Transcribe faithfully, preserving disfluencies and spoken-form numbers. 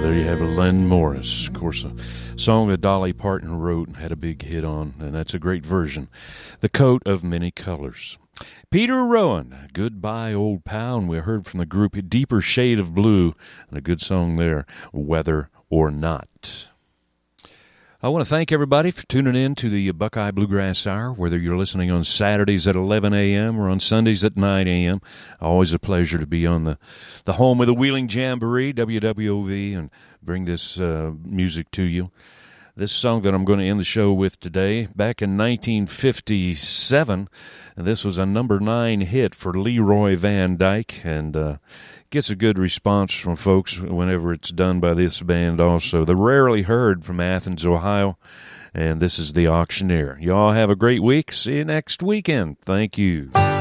there you have Len Morris. Of course, a song that Dolly Parton wrote and had a big hit on, and that's a great version. The Coat of Many Colors. Peter Rowan, Goodbye Old Pal, and we heard from the group Deeper Shade of Blue, and a good song there, Whether or Not. I want to thank everybody for tuning in to the Buckeye Bluegrass Hour, whether you're listening on Saturdays at eleven a.m. or on Sundays at nine a.m. Always a pleasure to be on the, the home of the Wheeling Jamboree, W W O V, and bring this uh, music to you. This song that I'm going to end the show with today, back in nineteen fifty-seven, and this was a number nine hit for Leroy Van Dyke, and uh, gets a good response from folks whenever it's done by this band also. They're rarely heard from Athens, Ohio, and this is The Auctioneer. Y'all have a great week. See you next weekend. Thank you.